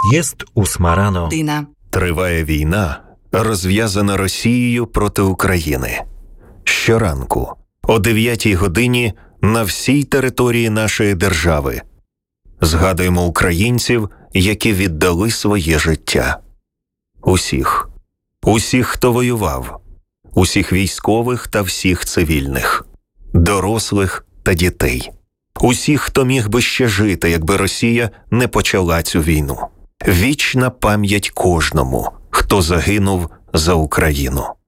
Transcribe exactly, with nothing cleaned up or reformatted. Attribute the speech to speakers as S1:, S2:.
S1: Єст усмарано.
S2: Дина.
S3: Триває війна, розв'язана Росією проти України. Щоранку, о дев'ятій годині, на всій території нашої держави згадуємо українців, які віддали своє життя. Усіх. Усіх, хто воював. Усіх військових та всіх цивільних. Дорослих та дітей. Усіх, хто міг би ще жити, якби Росія не почала цю війну. Вічна пам'ять кожному, хто загинув за Україну.